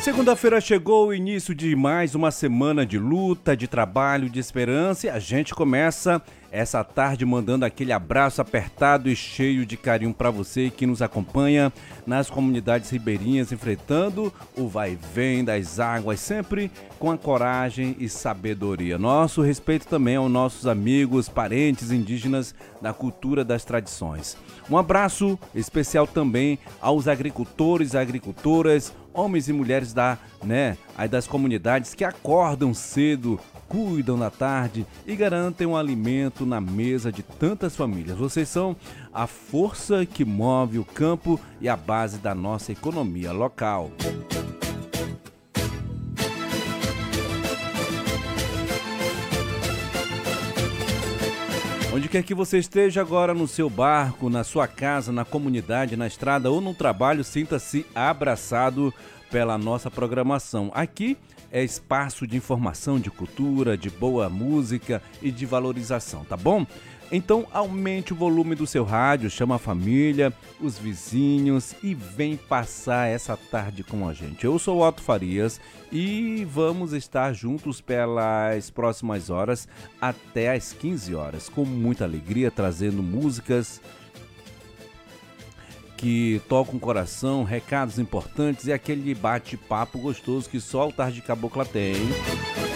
Segunda-feira chegou o início de mais uma semana de luta, de trabalho, de esperança e a gente começa essa tarde mandando aquele abraço apertado e cheio de carinho para você que nos acompanha nas comunidades ribeirinhas, enfrentando o vai e vem das águas, sempre com a coragem e sabedoria. Nosso respeito também aos nossos amigos, parentes indígenas da cultura das tradições. Um abraço especial também aos agricultores e agricultoras, homens e mulheres das comunidades que acordam cedo, cuidam da tarde e garantem um alimento na mesa de tantas famílias. Vocês são a força que move o campo e a base da nossa economia local. Onde quer que você esteja agora, no seu barco, na sua casa, na comunidade, na estrada ou no trabalho, sinta-se abraçado pela nossa programação. Aqui é espaço de informação, de cultura, de boa música e de valorização, tá bom? Então aumente o volume do seu rádio, chama a família, os vizinhos e vem passar essa tarde com a gente. Eu sou o Otto Farias e vamos estar juntos pelas próximas horas até às 15 horas, com muita alegria, trazendo músicas que tocam o coração, recados importantes e aquele bate-papo gostoso que só o Tarde Cabocla tem.